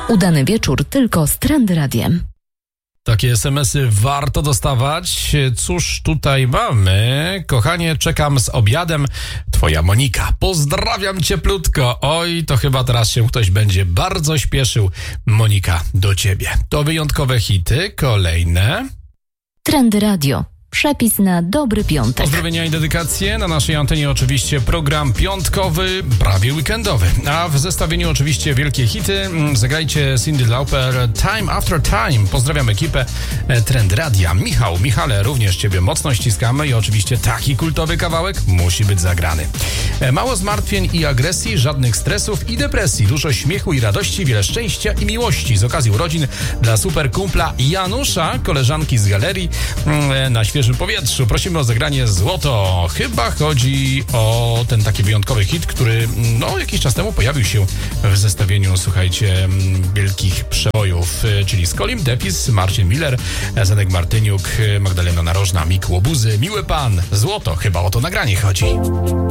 Udany wieczór tylko z Trend Radiem. Takie SMS-y warto dostawać. Cóż tutaj mamy? Kochanie, czekam z obiadem. Twoja Monika. Pozdrawiam cieplutko. Oj, to chyba teraz się ktoś będzie bardzo śpieszył. Monika, do ciebie. To wyjątkowe hity. Kolejne. Trend Radio. Przepis na dobry piątek. Pozdrowienia i dedykacje. Na naszej antenie oczywiście program piątkowy, prawie weekendowy. A w zestawieniu oczywiście wielkie hity. Zagrajcie Cyndi Lauper, Time After Time. Pozdrawiam ekipę Trend Radia. Michale, również ciebie mocno ściskamy i oczywiście taki kultowy kawałek musi być zagrany. Mało zmartwień i agresji, żadnych stresów i depresji. Dużo śmiechu i radości, wiele szczęścia i miłości. Z okazji urodzin dla super kumpla Janusza, koleżanki z galerii na świeżym powietrzu. Prosimy o zagranie Złoto. Chyba chodzi o ten taki wyjątkowy hit, który jakiś czas temu pojawił się w zestawieniu, słuchajcie, wielkich przebojów, czyli Skolim Depis, Marcin Miller, Zenek Martyniuk, Magdalena Narożna, Mik Łobuzy, Miły Pan, Złoto. Chyba o to nagranie chodzi.